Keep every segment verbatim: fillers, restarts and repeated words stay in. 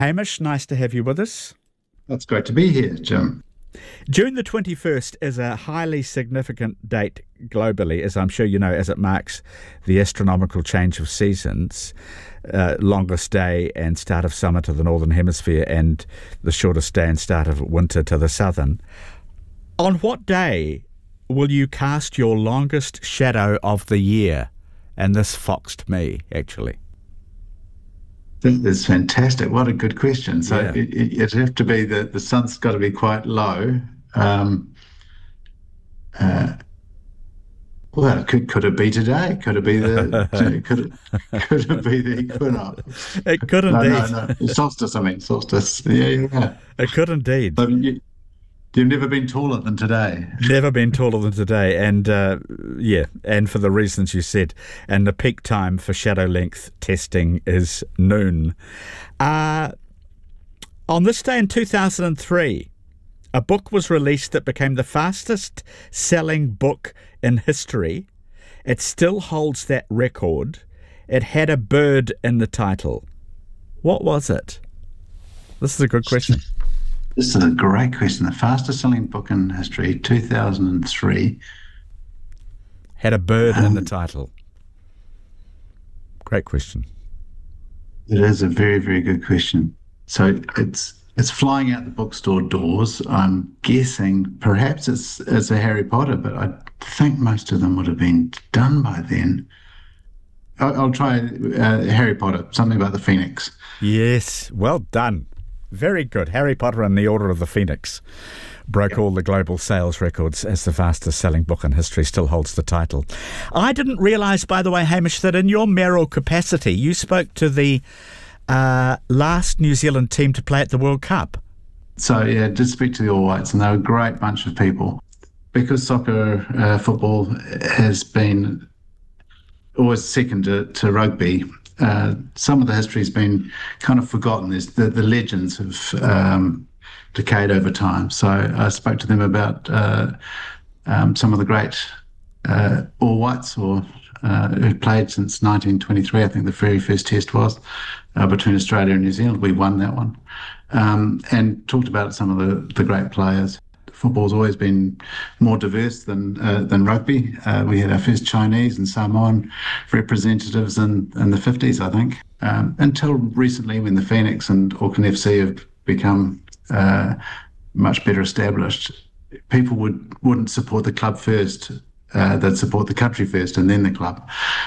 Hamish, nice to have you with us. That's great to be here, Jim. June the twenty-first is a highly significant date globally, as I'm sure you know, as it marks the astronomical change of seasons, uh, longest day and start of summer to the northern hemisphere and the shortest day and start of winter to the southern. On what day will you cast your longest shadow of the year? And this foxed me, actually. That is fantastic. What a good question. So Yeah. it, it, it'd have to be that the sun's got to be quite low. Um, uh, well, could could it be today? Could it be the could it could it be the equinox? It could No, indeed. no, no. Solstice. I mean, solstice. Yeah, yeah. It could indeed. So you, you've never been taller than today. Never been taller than today, and uh, yeah, and for the reasons you said. And the peak time for shadow length testing is noon. Uh, on this day in two thousand three, a book was released that became the fastest selling book in history. It still holds that record. It had a bird in the title. What was it? This is a good question. This is a great question. The fastest selling book in history, two thousand three. Had a bird Um, in the title. Great question. It is a very, very good question. So it's it's flying out the bookstore doors. I'm guessing perhaps it's it's a Harry Potter, but I think most of them would have been done by then. I'll, I'll try uh, Harry Potter, something about the Phoenix. Yes, well done. Very good. Harry Potter and the Order of the Phoenix broke all the global sales records as the fastest selling book in history, still holds the title. I didn't realise, by the way, Hamish, that in your mayoral capacity, you spoke to the uh, last New Zealand team to play at the World Cup. So yeah, I did speak to the All Whites, and they're a great bunch of people. Because soccer, uh, football has been always second to, to rugby. Uh, some of the history has been kind of forgotten. There's the, the legends have um, decayed over time. So I spoke to them about uh, um, some of the great uh, All Whites or uh, who played since nineteen twenty-three. I think the very first test was uh, between Australia and New Zealand. We won that one, um, and talked about some of the, the great players. Football's always been more diverse than uh, than rugby. Uh, we had our first Chinese and Samoan representatives in, in the fifties, I think, um, until recently when the Phoenix and Auckland F C have become uh, much better established. People would, wouldn't support the club first. Uh, they'd support the country first and then the club.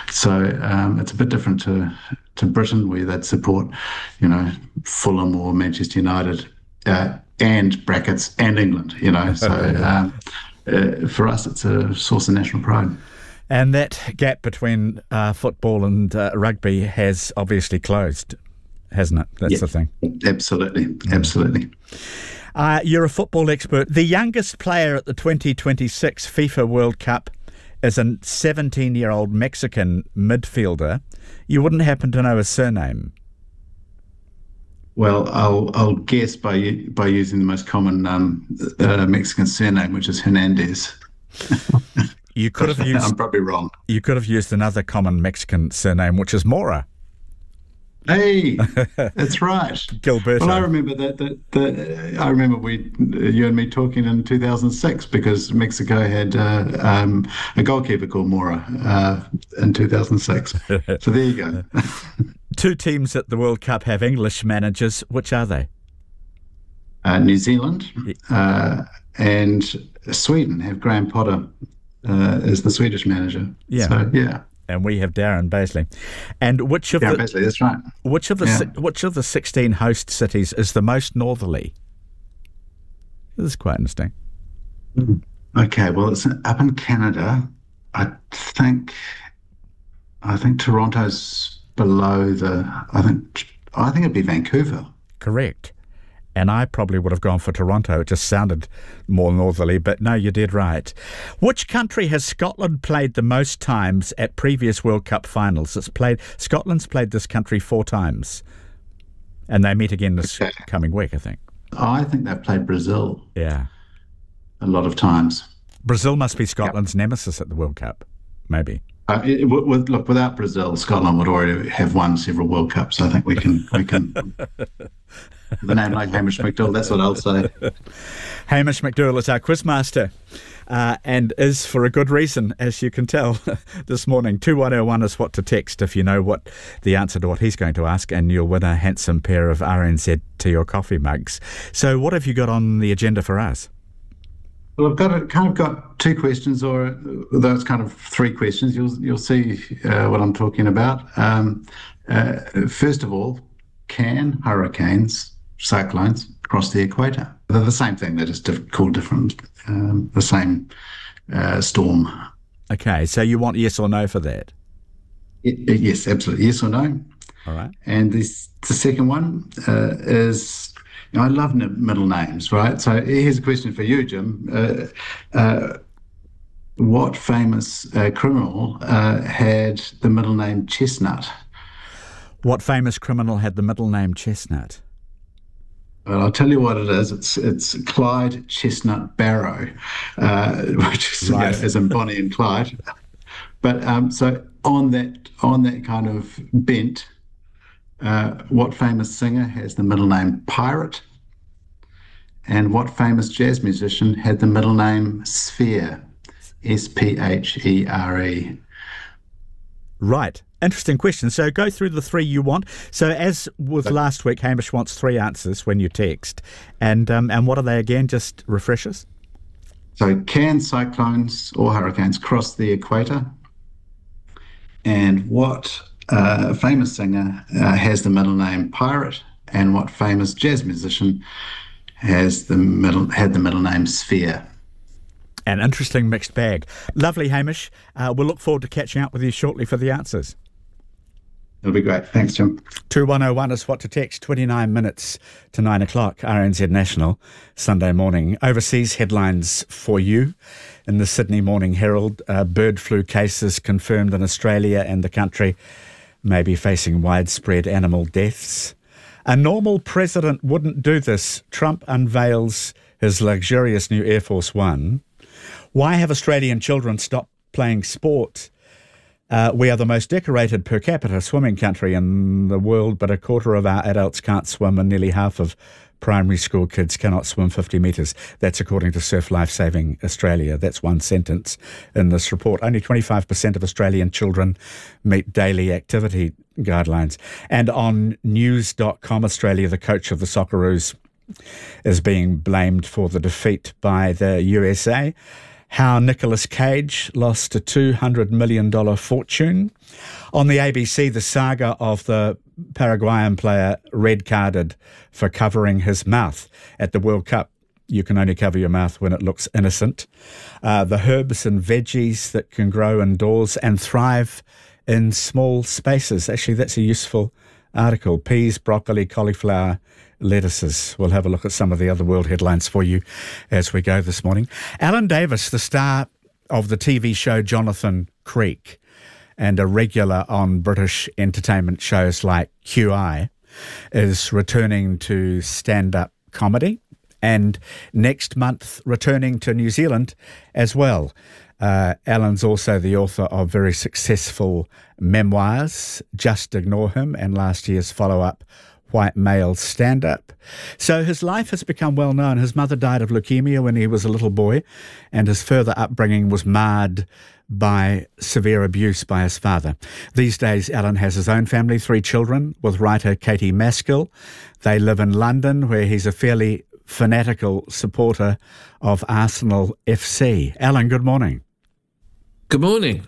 So um, it's a bit different to, to Britain, where they'd support, you know, Fulham or Manchester United. Uh, and brackets and England, you know. So um, uh, for us, it's a source of national pride. And that gap between uh, football and uh, rugby has obviously closed, hasn't it? That's Yeah, the thing. Absolutely, absolutely. Uh, you're a football expert. The youngest player at the twenty twenty-six FIFA World Cup is a seventeen-year-old Mexican midfielder. You wouldn't happen to know his surname? Well, I'll I'll guess by by using the most common um, uh, Mexican surname, which is Hernandez. You could have used I'm probably wrong. you could have used another common Mexican surname, which is Mora. Hey, that's right. Gilberto. Well, I remember that. That, that I remember we, you and me, talking in two thousand six because Mexico had uh, um, a goalkeeper called Mora uh, in two thousand six. So there you go. Two teams at the World Cup have English managers. Which are they? Uh, New Zealand uh, and Sweden have Graham Potter uh, as the Swedish manager. Yeah. So, yeah. And we have Darren Basley. And which of Yeah, the basically, that's right. which of the Yeah. si- which of the sixteen host cities is the most northerly? This is quite interesting. Okay, well, it's up in Canada. I think, I think Toronto's below the. I think, I think it'd be Vancouver. Correct. And I probably would have gone for Toronto. It just sounded more northerly, but no, you did right. Which country has Scotland played the most times at previous World Cup finals? It's played. Scotland's played this country four times, and they meet again this Okay. coming week, I think. I think they've played Brazil Yeah. a lot of times. Brazil must be Scotland's nemesis at the World Cup, maybe. Uh, it, with, look, without Brazil, Scotland would already have won several World Cups. I think we can we can. The name like Hamish McDowell, that's what I'll say. Hamish McDowell is our quizmaster, uh, and is for a good reason, as you can tell this morning. two one oh one is what to text if you know what the answer to what he's going to ask, and you'll win a handsome pair of R N Z to your coffee mugs. So what have you got on the agenda for us? Well, I've got a, kind of got two questions, or although it's kind of three questions. You'll you'll see uh, what I'm talking about. Um, uh, first of all, can hurricanes, cyclones cross the equator? They're the same thing. They're just diff- called different. Um, the same uh, storm. Okay, so you want yes or no for that? It, it, yes, absolutely. Yes or no. All right. And this the second one uh, is. You know, I love middle names, right? So here's a question for you, Jim. Uh, uh, what famous uh, criminal uh, had the middle name Chestnut? What famous criminal had the middle name Chestnut? Well, I'll tell you what it is. It's it's Clyde Chestnut Barrow, uh, which is right. you know, as in Bonnie and Clyde. But um, so on that on that kind of bent. Uh, what famous singer has the middle name Pirate? And what famous jazz musician had the middle name Sphere? S P H E R E. Right. Interesting question. So go through the three you want. So as with okay. last week, Hamish wants three answers when you text. And, um, and what are they again? Just refresh us. So can cyclones or hurricanes cross the equator? And what... Uh, a famous singer uh, has the middle name Pirate, and what famous jazz musician has the middle had the middle name Sphere? An interesting mixed bag. Lovely, Hamish. Uh, we'll look forward to catching up with you shortly for the answers. It'll be great. Thanks, Jim. two one oh one is what to text. twenty-nine minutes to nine o'clock, R N Z National, Sunday morning. Overseas headlines for you. In the Sydney Morning Herald, uh, bird flu cases confirmed in Australia, and the country may be facing widespread animal deaths. A normal president wouldn't do this. Trump unveils his luxurious new Air Force One. Why have Australian children stopped playing sport? Uh, we are the most decorated per capita swimming country in the world, but a quarter of our adults can't swim, and nearly half of primary school kids cannot swim fifty metres. That's according to Surf Life Saving Australia. That's one sentence in this report. Only twenty-five percent of Australian children meet daily activity guidelines. And on news dot com Australia, the coach of the Socceroos is being blamed for the defeat by the U S A. How Nicolas Cage lost a two hundred million dollars fortune. On the A B C, the saga of the Paraguayan player red-carded for covering his mouth at the World Cup. You can only cover your mouth when it looks innocent. Uh, the herbs and veggies that can grow indoors and thrive in small spaces. Actually, that's a useful article. Peas, broccoli, cauliflower, lettuces. We'll have a look at some of the other world headlines for you as we go this morning. Alan Davis, the star of the T V show Jonathan Creek and a regular on British entertainment shows like Q I, is returning to stand-up comedy, and next month returning to New Zealand as well. Uh, Alan's also the author of very successful memoirs, Just Ignore Him, and last year's follow-up, White Male Stand-Up. So his life has become well known. His mother died of leukemia when he was a little boy, and his further upbringing was marred by severe abuse by his father. These days, Alan has his own family, three children, with writer Katie Maskell. They live in London, where he's a fairly fanatical supporter of Arsenal F C. Alan, good morning. Good morning.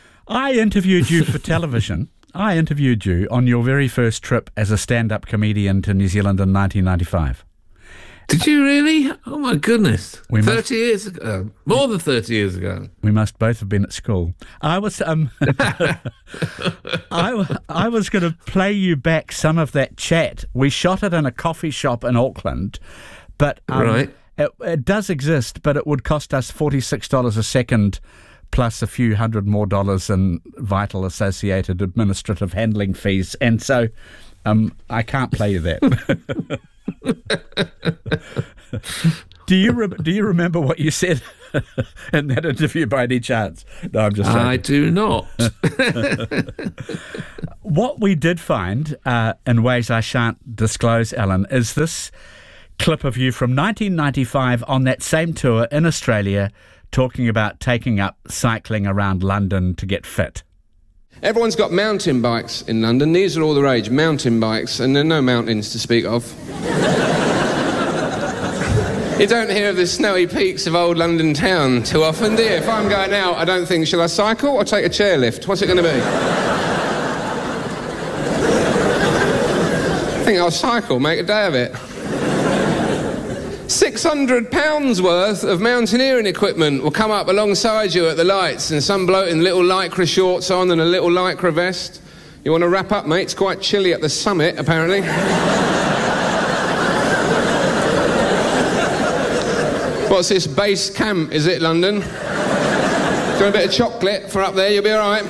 I interviewed you for television. I interviewed you on your very first trip as a stand-up comedian to New Zealand in nineteen ninety-five. Did you really? Oh, my goodness. We thirty must, years ago. More than thirty years ago. We must both have been at school. I was um, I, I was going to play you back some of that chat. We shot it in a coffee shop in Auckland, but um, right. it, it does exist, but it would cost us forty-six dollars a second plus a few hundred more dollars in vital associated administrative handling fees. And so um, I can't play you that. Do you re- do you remember what you said in that interview by any chance? No, I'm just joking. I do not. What we did find, uh, in ways I shan't disclose, Alan, is this clip of you from nineteen ninety-five on that same tour in Australia, talking about taking up cycling around London to get fit. Everyone's got mountain bikes in London. These are all the rage, mountain bikes, and there are no mountains to speak of. You don't hear of the snowy peaks of old London town too often, do you? If I'm going out, I don't think, shall I cycle or take a chairlift? What's it going to be? I think I'll cycle, make a day of it. six hundred pounds worth of mountaineering equipment will come up alongside you at the lights, and some bloke in little lycra shorts on and a little lycra vest. You want to wrap up, mate? It's quite chilly at the summit, apparently. What's this, base camp, is it, London? Got a bit of chocolate for up there, you'll be all right.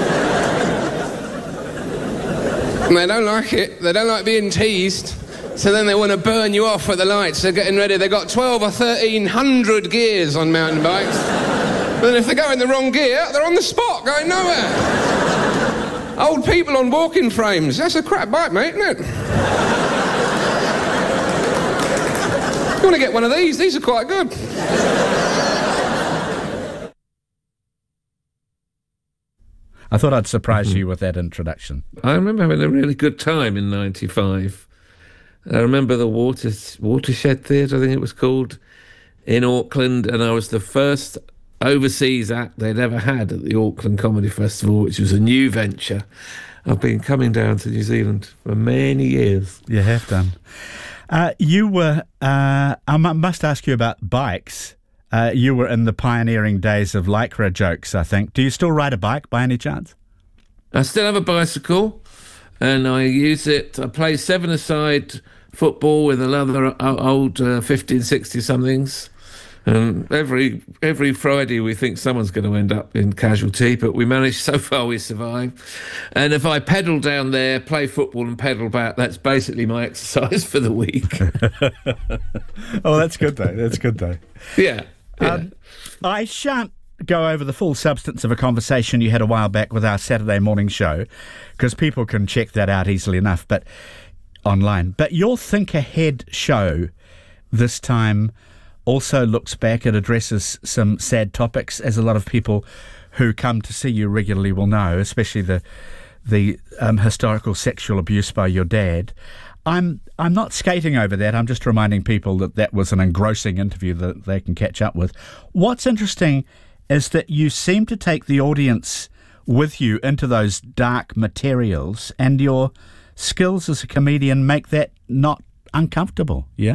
And they don't like it. They don't like being teased. So then they want to burn you off at the lights. They're getting ready. They've got twelve or thirteen hundred gears on mountain bikes. But then if they go in the wrong gear, they're on the spot, going nowhere. Old people on walking frames. That's a crap bike, mate, isn't it? You want to get one of these? These are quite good. I thought I'd surprise you with that introduction. I remember having a really good time in ninety-five. I remember the water, Watershed Theatre, I think it was called, in Auckland, and I was the first overseas act they'd ever had at the Auckland Comedy Festival, which was a new venture. I've been coming down to New Zealand for many years. You have done. Uh, you were, uh, I must ask you about bikes. Uh, you were in the pioneering days of lycra jokes, I think. Do you still ride a bike by any chance? I still have a bicycle, and I use it. I play seven-a-side football with another old uh, fifteen, sixty-somethings. And every every Friday we think someone's going to end up in casualty, but we manage, so far we survive. And if I pedal down there, play football and pedal back, that's basically my exercise for the week. Oh, that's good though. That's good though. Yeah. yeah. Um, I shan't go over the full substance of a conversation you had a while back with our Saturday morning show, because people can check that out easily enough, but online. But your Think Ahead show this time also looks back. It addresses some sad topics, as a lot of people who come to see you regularly will know, especially the the um, historical sexual abuse by your dad. I'm I'm not skating over that. I'm just reminding people that that was an engrossing interview that they can catch up with. What's interesting is that you seem to take the audience with you into those dark materials, and your skills as a comedian make that not uncomfortable, yeah?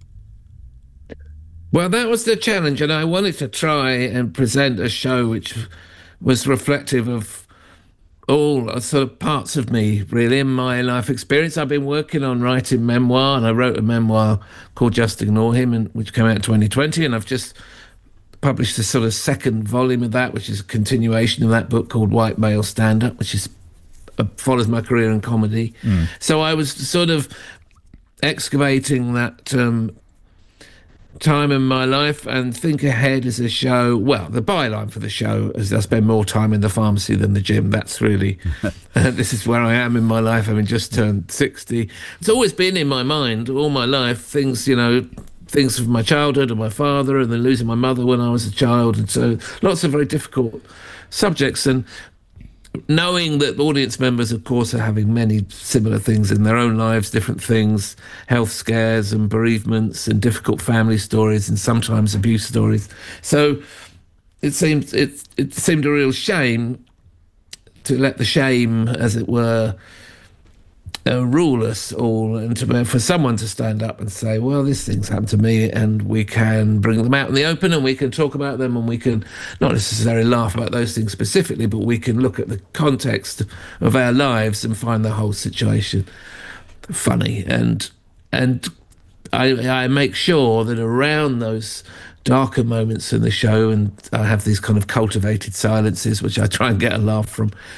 Well, that was the challenge, and I wanted to try and present a show which was reflective of all sort of parts of me, really, in my life experience. I've been working on writing memoir, and I wrote a memoir called Just Ignore Him, and which came out in twenty twenty, and I've just published a sort of second volume of that, which is a continuation of that book called White Male Stand-Up, which is uh, follows my career in comedy. Mm. So I was sort of excavating that um, time in my life, and Think Ahead is a show, well, the byline for the show is I spend more time in the pharmacy than the gym. That's really, uh, this is where I am in my life, having just turned sixty. It's always been in my mind all my life, things, you know, things from my childhood and my father, and then losing my mother when I was a child, and so lots of very difficult subjects. And knowing that audience members, of course, are having many similar things in their own lives, different things, health scares and bereavements and difficult family stories and sometimes abuse stories. So it seemed it it seemed a real shame to let the shame, as it were, uh, rule us all, and to, for someone to stand up and say, well, this thing's happened to me, and we can bring them out in the open, and we can talk about them, and we can not necessarily laugh about those things specifically, but we can look at the context of our lives and find the whole situation funny. And and I, I make sure that around those darker moments in the show, and I have these kind of cultivated silences, which I try and get a laugh from,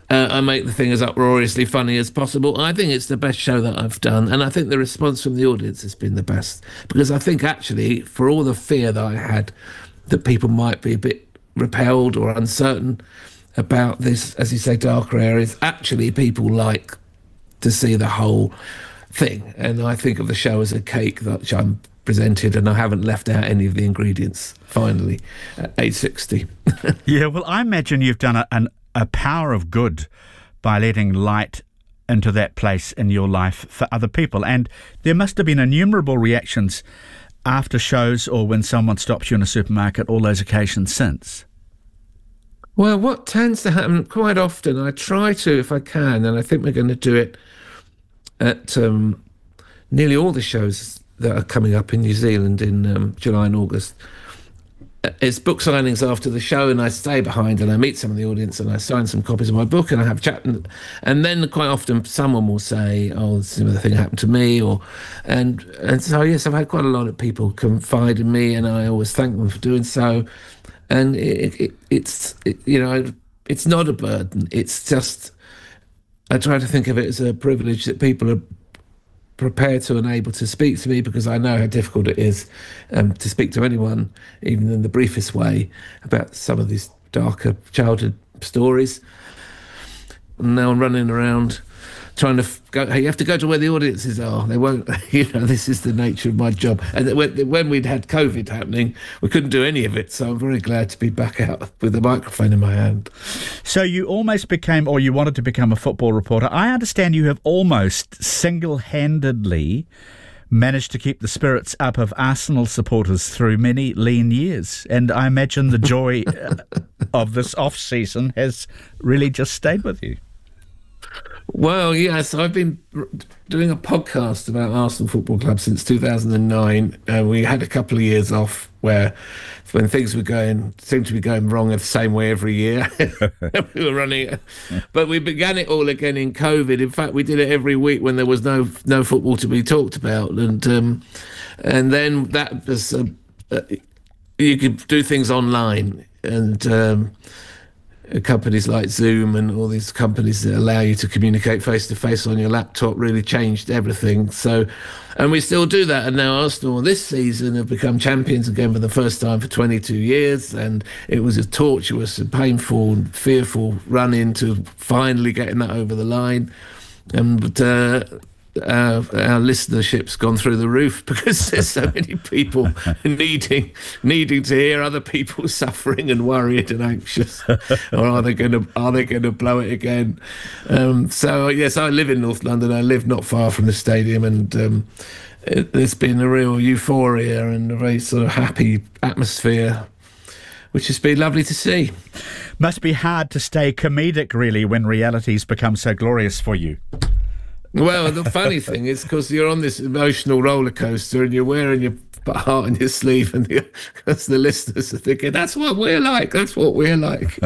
Uh, I make the thing as uproariously funny as possible. I think it's the best show that I've done, and I think the response from the audience has been the best, because I think actually, for all the fear that I had that people might be a bit repelled or uncertain about this, as you say, darker areas, actually people like to see the whole thing. And I think of the show as a cake that I'm presented, and I haven't left out any of the ingredients, finally, at age sixty. Yeah, well, I imagine you've done a, an, a power of good by letting light into that place in your life for other people. And there must have been innumerable reactions after shows or when someone stops you in a supermarket, all those occasions since. Well, what tends to happen quite often, I try to, if I can, and I think we're going to do it at um, nearly all the shows that are coming up in New Zealand in um, July and August. It's book signings after the show, and I stay behind and I meet some of the audience and I sign some copies of my book and I have a chat. And, and then quite often someone will say, oh, similar thing happened to me. or and and so, yes, I've had quite a lot of people confide in me, and I always thank them for doing so. And it, it, it's, it, you know, it's not a burden. It's just, I try to think of it as a privilege that people are prepared to and able to speak to me, because I know how difficult it is um, to speak to anyone, even in the briefest way, about some of these darker childhood stories. And now I'm running around trying to f- go, hey, you have to go to where the audiences are. They won't, you know, this is the nature of my job. And when, when we'd had COVID happening, we couldn't do any of it. So I'm very glad to be back out with the microphone in my hand. So you almost became, or you wanted to become a football reporter. I understand you have almost single-handedly managed to keep the spirits up of Arsenal supporters through many lean years. And I imagine the joy of this off-season has really just stayed with you. Well, yes, I've been doing a podcast about Arsenal Football Club since two thousand nine. Uh, we had a couple of years off where, when things were going, seemed to be going wrong the same way every year. We were running it. But we began it all again in COVID. In fact, we did it every week when there was no no football to be talked about. And um, and then that was, uh, uh, you could do things online. And um, companies like Zoom and all these companies that allow you to communicate face-to-face on your laptop really changed everything. So, and we still do that. And now Arsenal this season have become champions again for the first time for twenty-two years. And it was a tortuous and painful and fearful run into finally getting that over the line. And uh, our, our listenership's gone through the roof because there's so many people needing needing to hear other people suffering and worried and anxious. Or are they going to are they going to blow it again? Um, so yes, I live in North London. I live not far from the stadium, and um, it, there's been a real euphoria and a very sort of happy atmosphere, which has been lovely to see. Must be hard to stay comedic, really, when realities become so glorious for you. Well, the funny thing is, because you're on this emotional roller coaster and you're wearing your heart on your sleeve, and because the listeners are thinking, that's what we're like, that's what we're like.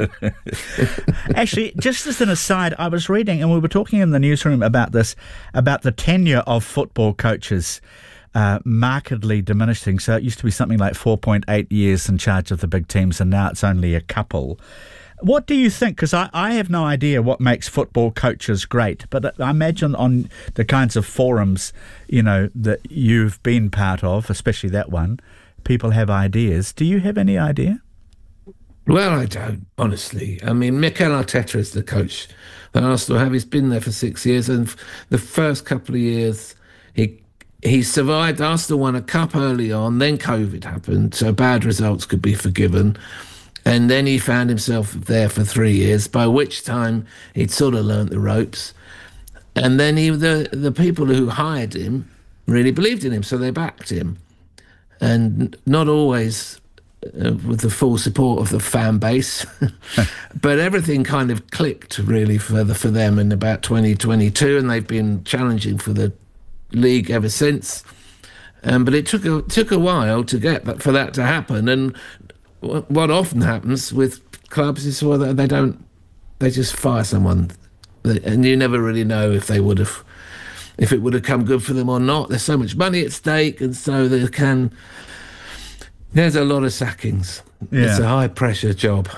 Actually, just as an aside, I was reading, and we were talking in the newsroom about this, about the tenure of football coaches uh, markedly diminishing. So it used to be something like four point eight years in charge of the big teams, and now it's only a couple. What do you think? Because I, I have no idea what makes football coaches great, but I imagine on the kinds of forums, you know, that you've been part of, especially that one, people have ideas. Do you have any idea? Well, I don't, honestly. I mean, Mikel Arteta is the coach that Arsenal have. He's been there for six years, and the first couple of years, he he survived. Arsenal won a cup early on, then COVID happened, so bad results could be forgiven. And then he found himself there for three years, by which time he'd sort of learnt the ropes. And then he, the the people who hired him really believed in him, so they backed him. And not always uh, with the full support of the fan base, but everything kind of clicked really for the, for them in about twenty twenty-two, and they've been challenging for the league ever since. Um, but it took a took a while to get that, for that to happen. And what often happens with clubs is well, they don't, they just fire someone, and you never really know if they would have, if it would have come good for them or not. There's so much money at stake, and so there can, there's a lot of sackings. Yeah. It's a high pressure job.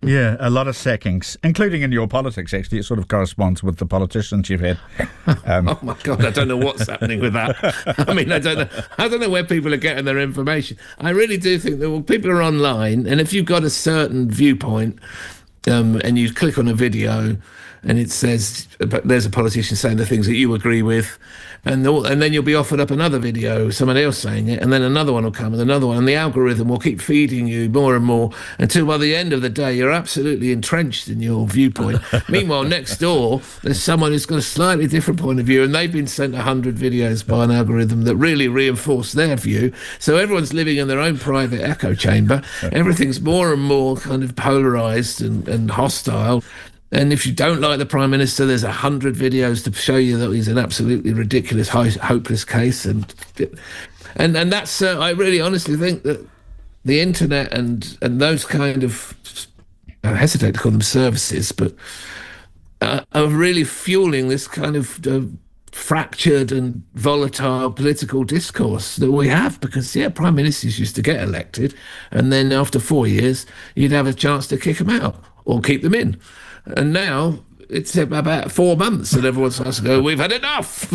Yeah, a lot of sackings, including in your politics, actually. It sort of corresponds with the politicians you've had. Um, oh, my God, I don't know what's happening with that. I mean, I don't know I don't know where people are getting their information. I really do think that well, people are online, and if you've got a certain viewpoint um, and you click on a video and it says there's a politician saying the things that you agree with, and and then you'll be offered up another video, someone else saying it, and then another one will come, and another one, and the algorithm will keep feeding you more and more until by the end of the day you're absolutely entrenched in your viewpoint. Meanwhile, next door there's someone who's got a slightly different point of view, and they've been sent a hundred videos by an algorithm that really reinforce their view. So everyone's living in their own private echo chamber. Everything's more and more kind of polarized and, and hostile. And if you don't like the Prime Minister, there's a hundred videos to show you that he's an absolutely ridiculous, hopeless case. And and and that's, uh, I really honestly think that the internet and, and those kind of, I hesitate to call them services, but uh, are really fueling this kind of uh, fractured and volatile political discourse that we have. Because, yeah, Prime Ministers used to get elected, and then after four years, you'd have a chance to kick them out or keep them in. And now it's about four months and everyone starts to go, we've had enough.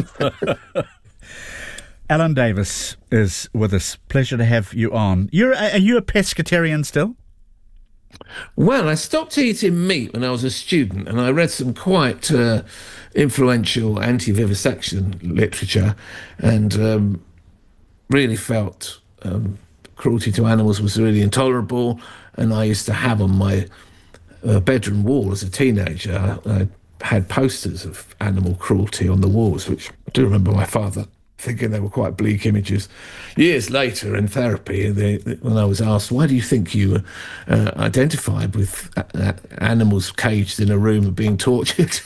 Alan Davis is with us. Pleasure to have you on. You're, are you a pescatarian still? Well, I stopped eating meat when I was a student, and I read some quite uh, influential anti-vivisection literature, and um, really felt um, cruelty to animals was really intolerable. And I used to have on my Uh, bedroom wall as a teenager, I, I had posters of animal cruelty on the walls, which I do remember my father thinking they were quite bleak images. Years later in therapy, they, they, when I was asked, why do you think you uh, identified with uh, animals caged in a room and being tortured?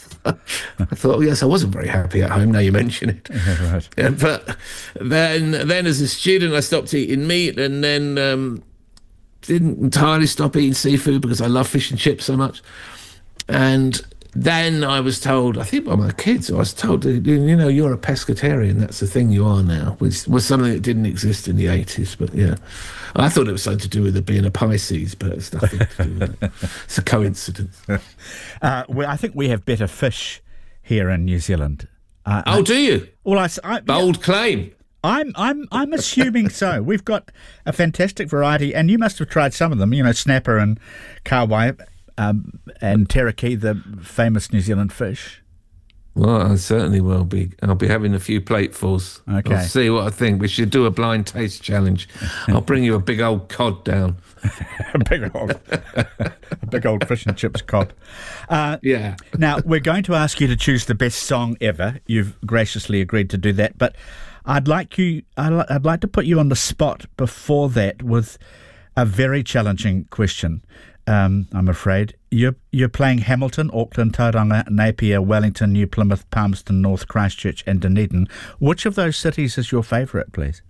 I thought, well, yes, I wasn't very happy at home, now you mention it. Yeah, right. uh, but then, then as a student, I stopped eating meat, and then um, didn't entirely stop eating seafood because I love fish and chips so much. And then I was told, I think by my kids, I was told, you know, you're a pescatarian, that's the thing you are now, which was something that didn't exist in the eighties. But yeah, I thought it was something to do with it being a Pisces, but it's nothing to do with it. It's a coincidence. Uh, well, I think we have better fish here in New Zealand. Uh, oh, I, do you? Well, I, I Bold yeah. claim. I'm I'm I'm assuming so. We've got a fantastic variety, and you must have tried some of them. You know, snapper and kahawai um, and teraki, the famous New Zealand fish. Well, I certainly will be. I'll be having a few platefuls. Okay. I'll see what I think. We should do a blind taste challenge. I'll bring you a big old cod down. a big old, a big old fish and chips cod. Uh, yeah. Now we're going to ask you to choose the best song ever. You've graciously agreed to do that, but I'd like you. I'd like to put you on the spot before that with a very challenging question. Um, I'm afraid you're you're playing Hamilton, Auckland, Tauranga, Napier, Wellington, New Plymouth, Palmerston North, Christchurch, and Dunedin. Which of those cities is your favourite, please?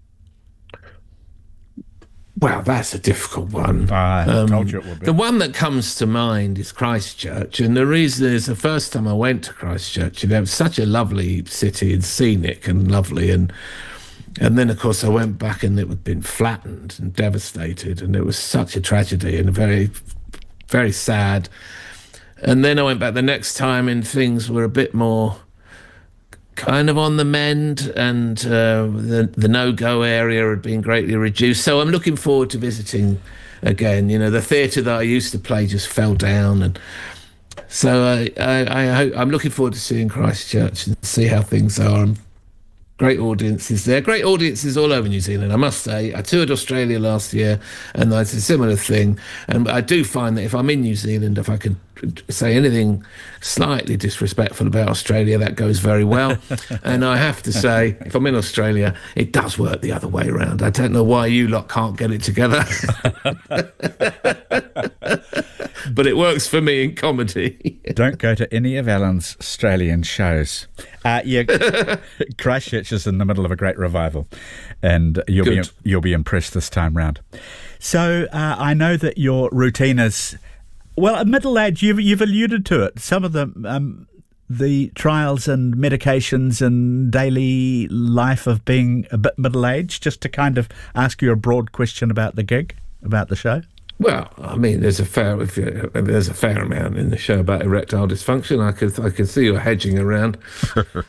Well, that's a difficult one. I um, told you it would be. The one that comes to mind is Christchurch, and the reason is the first time I went to Christchurch, it was such a lovely city and scenic and lovely, and and then of course I went back and it had been flattened and devastated, and it was such a tragedy and very, very sad. And then I went back the next time, and things were a bit more kind of on the mend, and uh, the the no-go area had been greatly reduced. So I'm looking forward to visiting again. You know, the theatre that I used to play just fell down, and so I, I, I hope, I'm looking forward to seeing Christchurch and see how things are. And great audiences there, great audiences all over New Zealand, I must say. I toured Australia last year, and it's a similar thing. And I do find that if I'm in New Zealand, if I can say anything slightly disrespectful about Australia, that goes very well. And I have to say, if I'm in Australia, it does work the other way around. I don't know why you lot can't get it together. But it works for me in comedy. Don't go to any of Alan's Australian shows. Uh, yeah, Christchurch is in the middle of a great revival, and you'll Good. be you'll be impressed this time round. So uh, I know that your routine is, well, at middle age. You've you've alluded to it. Some of the um, the trials and medications and daily life of being a bit middle aged. Just to kind of ask you a broad question about the gig, about the show. Well, I mean, there's a fair if you, there's a fair amount in the show about erectile dysfunction. I could I could see you're hedging around the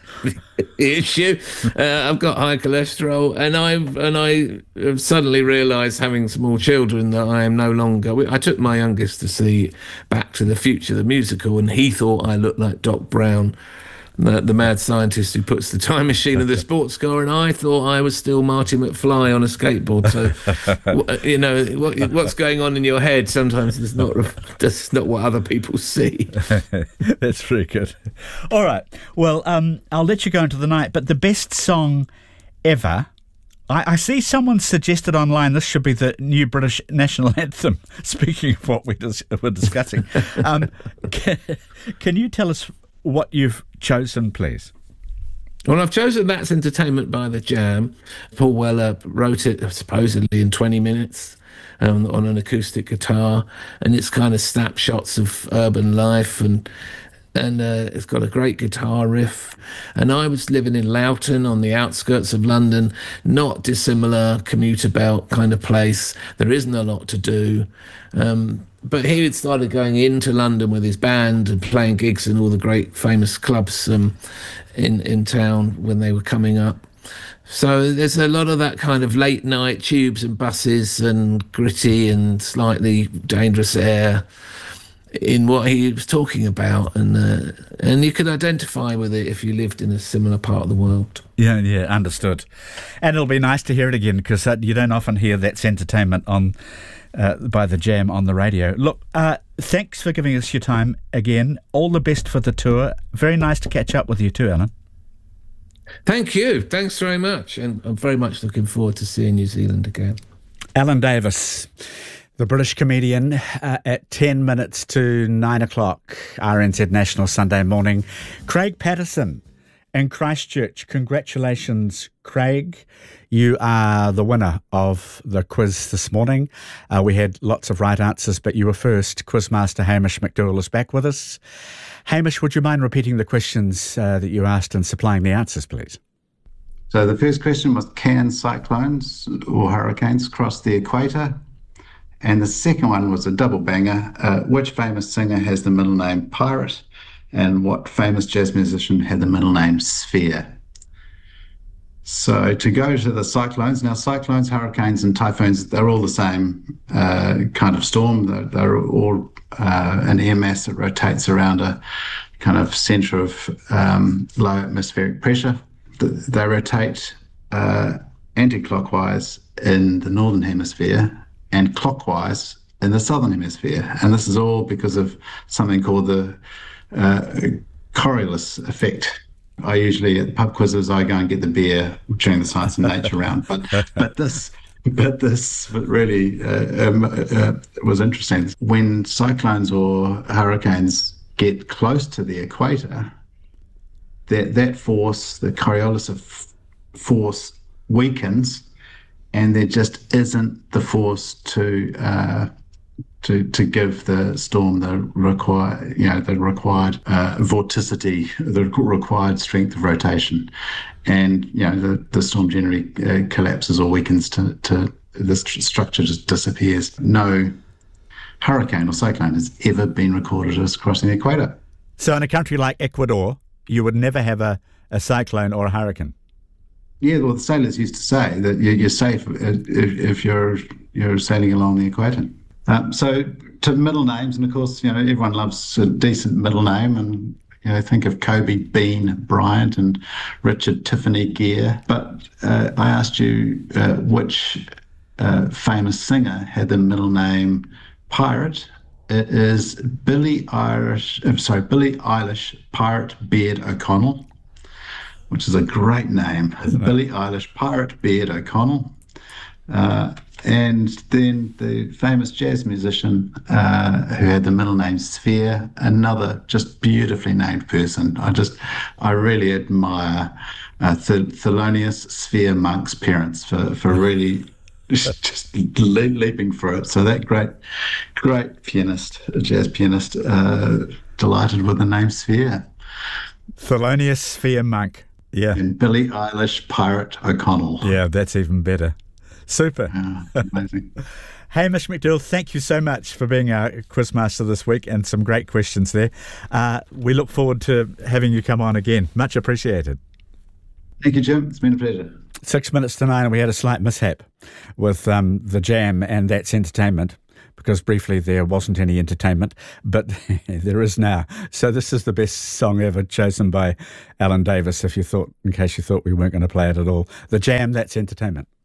issue. Uh, I've got high cholesterol, and I and I suddenly realised, having small children, that I am no longer. I took my youngest to see Back to the Future, the musical, and he thought I looked like Doc Brown, The, the mad scientist who puts the time machine in the sports car, and I thought I was still Marty McFly on a skateboard. So, you know, what, what's going on in your head sometimes is not that's not what other people see. That's very good. All right. Well, um, I'll let you go into the night, but the best song ever, I, I see someone suggested online this should be the new British national anthem, speaking of what we dis- we're discussing. Um, can, can you tell us what you've chosen, please? Well, I've chosen That's Entertainment by The Jam. Paul Weller wrote it supposedly in twenty minutes um, on an acoustic guitar, and it's kind of snapshots of urban life, and and uh, it's got a great guitar riff. And I was living in Loughton on the outskirts of London, not dissimilar, commuter belt kind of place. There isn't a lot to do. Um, But he had started going into London with his band and playing gigs in all the great famous clubs um, in, in town when they were coming up. So there's a lot of that kind of late night tubes and buses and gritty and slightly dangerous air in what he was talking about. And uh, and you could identify with it if you lived in a similar part of the world. Yeah, yeah, understood. And it'll be nice to hear it again, because uh, you don't often hear That's Entertainment on Uh, by The Jam on the radio. Look, uh, thanks for giving us your time again. All the best for the tour. Very nice to catch up with you too, Alan. Thank you. Thanks very much. And I'm very much looking forward to seeing New Zealand again. Alan Davis, the British comedian, uh, at ten minutes to nine o'clock, R N Z National Sunday morning. Craig Patterson in Christchurch. Congratulations, Craig. You are the winner of the quiz this morning. Uh, we had lots of right answers, but you were first. Quizmaster Hamish McDowell is back with us. Hamish, would you mind repeating the questions uh, that you asked and supplying the answers, please? So the first question was, can cyclones or hurricanes cross the equator? And the second one was a double banger. Uh, which famous singer has the middle name Pirate? And what famous jazz musician had the middle name Sphere? So to go to the cyclones, now cyclones, hurricanes and typhoons, they're all the same uh, kind of storm. They're, they're all uh, an air mass that rotates around a kind of centre of um, low atmospheric pressure. They rotate uh, anti-clockwise in the northern hemisphere and clockwise in the southern hemisphere. And this is all because of something called the uh, Coriolis effect. I usually, at pub quizzes, I go and get the beer during the Science and Nature round. But but this but this really uh, um, uh, was interesting. When cyclones or hurricanes get close to the equator, that that force, the Coriolis force, weakens, and there just isn't the force to uh, to to give the storm the required, you know, the required uh, vorticity, the required strength of rotation, and you know the, the storm generally uh, collapses or weakens to to the st- structure just disappears. No hurricane or cyclone has ever been recorded as crossing the equator. So in a country like Ecuador, you would never have a, a cyclone or a hurricane. Yeah, well, the sailors used to say that you're safe if, if you're you're sailing along the equator. Um, so to middle names, and of course, you know, everyone loves a decent middle name, and you know, think of Kobe Bean Bryant and Richard Tiffany Gere. But uh, I asked you uh, which uh, famous singer had the middle name Pirate. It is Billie Irish. I'm sorry, Billie Eilish Pirate Beard O'Connell, which is a great name. Billie Eilish Pirate Beard O'Connell. Uh, and then the famous jazz musician uh, who had the middle name Sphere, another just beautifully named person. I just, I really admire uh, Th- Thelonious Sphere Monk's parents for, for really just, just le- leaping for it. So that great, great pianist, jazz pianist, uh, delighted with the name Sphere. Thelonious Sphere Monk. Yeah. And Billie Eilish Pirate O'Connell. Yeah, that's even better. Super. Uh, amazing. Hamish McDowell, thank you so much for being our quizmaster this week, and some great questions there. Uh, we look forward to having you come on again. Much appreciated. Thank you, Jim. It's been a pleasure. Six minutes to nine, and we had a slight mishap with um, the Jam and That's Entertainment, because briefly there wasn't any entertainment, but there is now. So this is the best song ever, chosen by Alan Davis, if you thought, in case you thought we weren't going to play it at all. The Jam, That's Entertainment.